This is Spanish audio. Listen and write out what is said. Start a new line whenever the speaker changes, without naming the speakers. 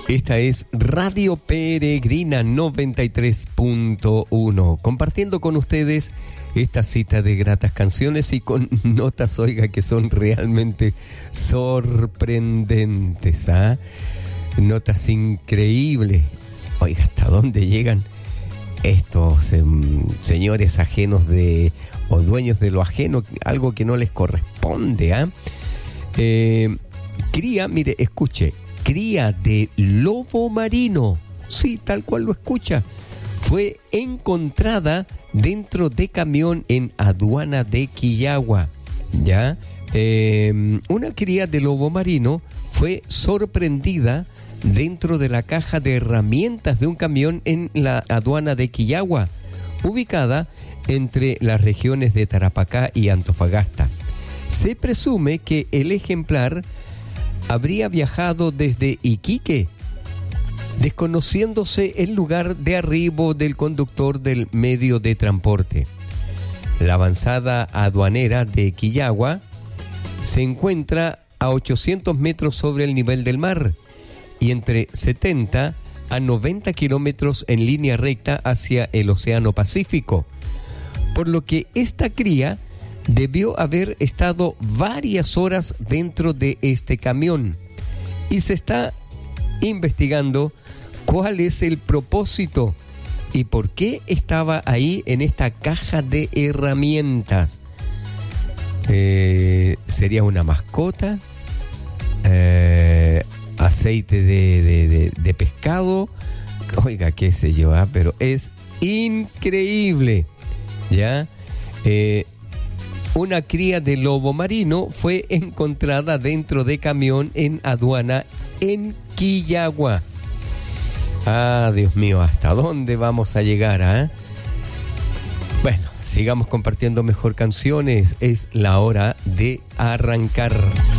Esta es Radio Peregrina 93.1, compartiendo con ustedes esta cita de gratas canciones y con notas, oiga, que son realmente sorprendentes, ¿ah? Notas increíbles. Oiga, ¿hasta dónde llegan estos señores ajenos o dueños de lo ajeno, algo que no les corresponde, ¿ah? Cría, mire, escuche, cría de lobo marino, sí, tal cual lo escucha, fue encontrada dentro de camión en aduana de Quillagua, ¿ya? Una cría de lobo marino fue sorprendida dentro de la caja de herramientas de un camión en la aduana de Quillagua, ubicada entre las regiones de Tarapacá y Antofagasta. Se presume que el ejemplar habría viajado desde Iquique, desconociéndose el lugar de arribo del conductor del medio de transporte. La avanzada aduanera de Quillagua se encuentra a 800 metros sobre el nivel del mar y entre 70 a 90 kilómetros en línea recta hacia el Océano Pacífico, por lo que esta cría debió haber estado varias horas dentro de este camión y se está investigando cuál es el propósito y por qué estaba ahí en esta caja de herramientas. ¿Sería una mascota? ¿Aceite de pescado? Oiga, qué sé yo, pero es increíble, ¿ya? Una cría de lobo marino fue encontrada dentro de camión en aduana en Quillagua. Ah, Dios mío, ¿hasta dónde vamos a llegar, ah? Bueno, sigamos compartiendo mejor canciones. Es la hora de arrancar.